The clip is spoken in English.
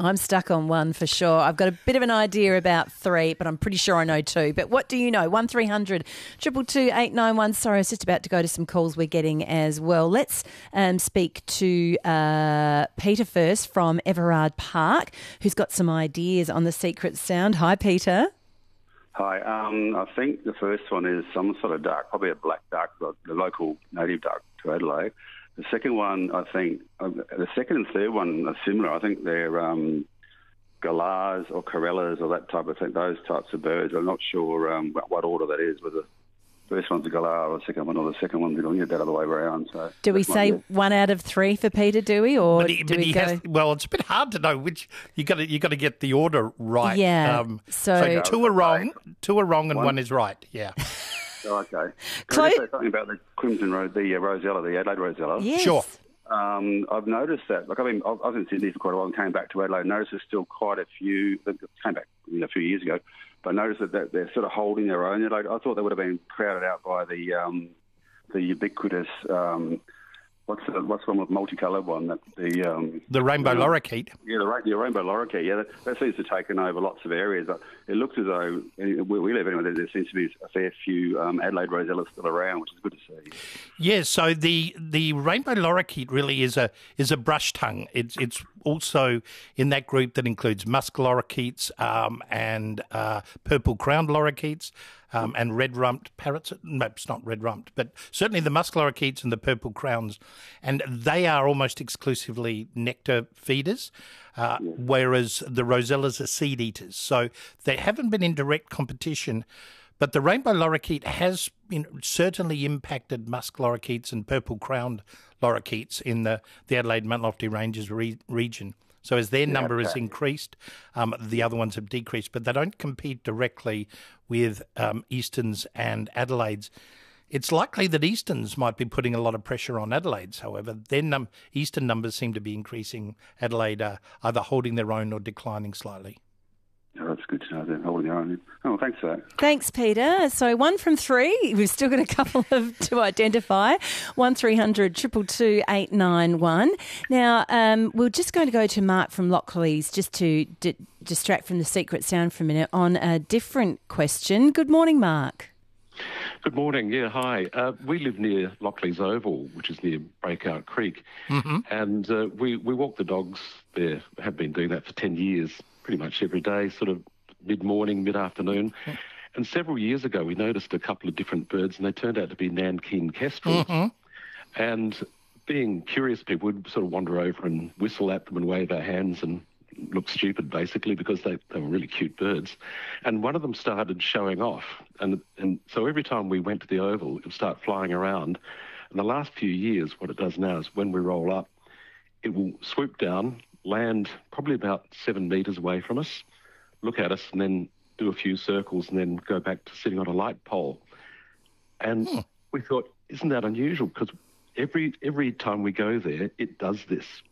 I'm stuck on one for sure. I've got a bit of an idea about three, but I'm pretty sure I know two. But what do you know? 1300 222 891. Sorry, I was just about to go to some calls we're getting as well. Let's speak to Peter first from Everard Park, who's got some ideas on the secret sound. Hi, Peter. Hi. I think the first one is some sort of duck, probably a black duck, the local native duck to Adelaide. The second one, I think, the second and third one are similar. I think they're galahs or corellas or that type of thing, those types of birds. I'm not sure what order that is, whether the first one's a galah or the second one, or the second one's going to get that other way around. So do we say 1 out of 3 for Peter, do we? Or do we go... well, it's a bit hard to know which. You got to get the order right. Yeah. So 2 are wrong, 2 are wrong, and one is right. Yeah. Oh, okay. Can I say something about the Crimson Rosella, the Adelaide Rosella? Yes. Sure. I've noticed that. Like, I was in Sydney for quite a while and came back to Adelaide. I noticed there's still quite a few. Came back a few years ago, but I noticed that they're sort of holding their own. Like, I thought they would have been crowded out by the ubiquitous. What's the one with multicoloured one? The rainbow lorikeet. Yeah, the rainbow lorikeet. Yeah, that seems to have taken over lots of areas. It looks as though where we live anyway, there seems to be a fair few Adelaide rosellas still around, which is good to see. Yeah, so the rainbow lorikeet really is a brush tongue. It's also in that group that includes musk lorikeets and purple crowned lorikeets. And red-rumped parrots. No, it's not red-rumped, but certainly the musk lorikeets and the purple crowns. And they are almost exclusively nectar feeders, whereas the rosellas are seed eaters. So they haven't been in direct competition, but the rainbow lorikeet has certainly impacted musk lorikeets and purple crowned lorikeets in the Adelaide Mount Lofty Ranges region. So as their number has increased, the other ones have decreased, but they don't compete directly with Easterns and Adelaides. It's likely that Easterns might be putting a lot of pressure on Adelaide's, however. Their Eastern numbers seem to be increasing. Adelaide either holding their own or declining slightly. Oh, that's good to know. They're holding their own. Oh, thanks for that. Thanks, Peter. So 1 from 3. We've still got a couple to identify. 1300 222 891. Now, we're just going to go to Mark from Lockleys just to distract from the secret sound for a minute on a different question. Good morning, Mark. Good morning. Yeah, hi. We live near Lockleys Oval, which is near Breakout Creek, and we walk the dogs there. Have been doing that for 10 years, pretty much every day, sort of mid-morning, mid-afternoon. And several years ago, we noticed a couple of different birds, and they turned out to be Nankeen kestrels. And being curious people would sort of wander over and whistle at them and wave our hands and look stupid, basically, because they were really cute birds. And one of them started showing off. And so every time we went to the oval, it would start flying around. And the last few years, what it does now is when we roll up, it will swoop down, land probably about 7 metres away from us, look at us, and then do a few circles and then go back to sitting on a light pole. And we thought, isn't that unusual? Because every time we go there, it does this.